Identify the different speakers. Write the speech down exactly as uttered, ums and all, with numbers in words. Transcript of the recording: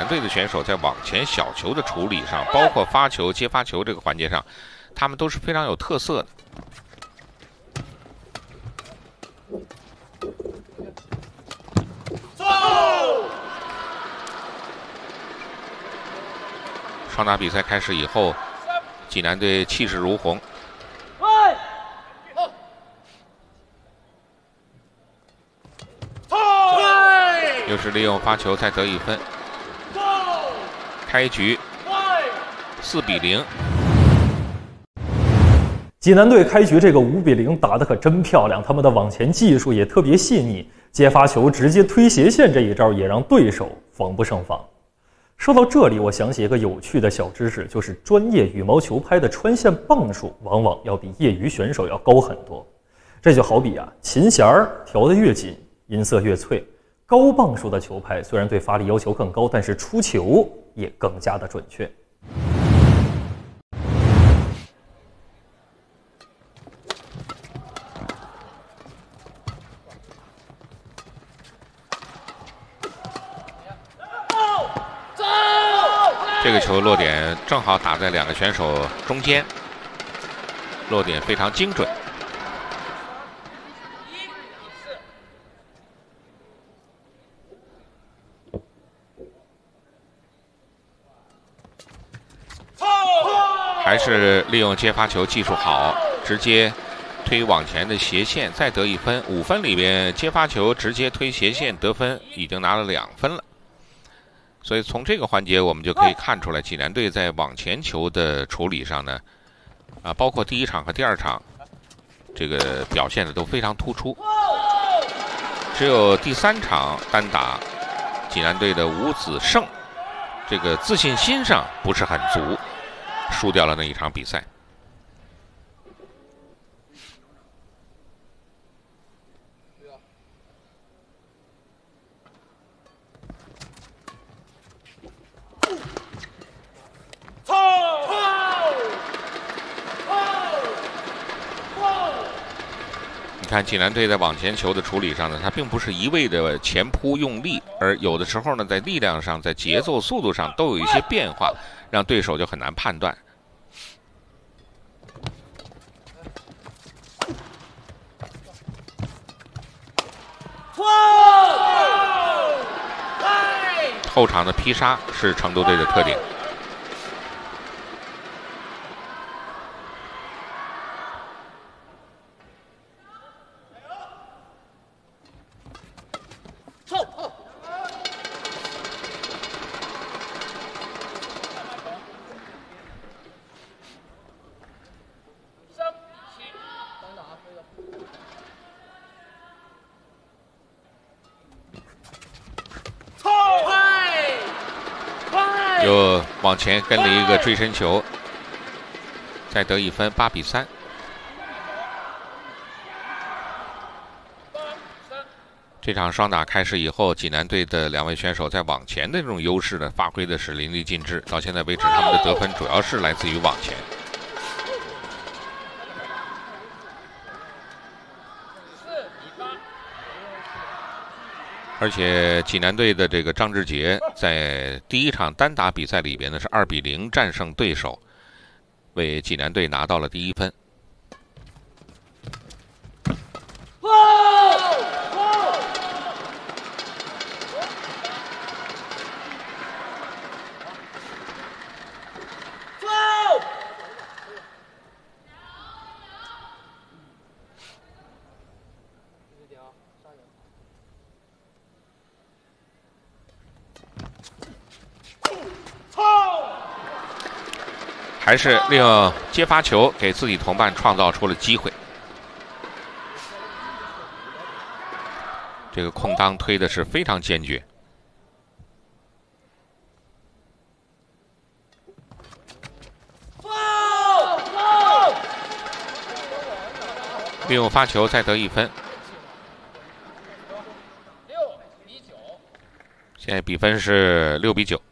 Speaker 1: 队的选手在网前小球的处理上，包括发球、接发球这个环节上，他们都是非常有特色的。双打比赛开始以后，济南队气势如虹。又是利用发球再得一分，开局四比零。
Speaker 2: 济南队开局这个五比零打得可真漂亮，他们的网前技术也特别细腻，接发球直接推斜线这一招也让对手防不胜防。说到这里，我想起一个有趣的小知识，就是专业羽毛球拍的穿线磅数往往要比业余选手要高很多。这就好比啊，琴弦儿调得越紧，音色越脆。高磅数的球拍虽然对发力要求更高，但是出球也更加的准确。
Speaker 1: 这个球落点正好打在两个选手中间，落点非常精准。还是利用接发球技术好，直接推往前的斜线，再得一分。五分里边接发球直接推斜线得分，已经拿了两分了。所以从这个环节我们就可以看出来，济南队在网前球的处理上呢，啊，包括第一场和第二场，这个表现的都非常突出。只有第三场单打，济南队的吴子胜，这个自信心上不是很足。输掉了那一场比赛。你看济南队在网前球的处理上呢，他并不是一味的前扑用力，而有的时候呢，在力量上、在节奏、速度上都有一些变化，让对手就很难判断。后场的劈杀是成都队的特点。又往前跟了一个追身球，再得一分，八比三。这场双打开始以后，济南队的两位选手在网前的这种优势呢，发挥的是淋漓尽致。到现在为止，他们的得分主要是来自于网前。而且济南队的这个张志杰在第一场单打比赛里边呢是二比零战胜对手，为济南队拿到了第一分。还是利用接发球给自己同伴创造出了机会。这个空当推的是非常坚决。利用发球再得一分。现在比分是六比九。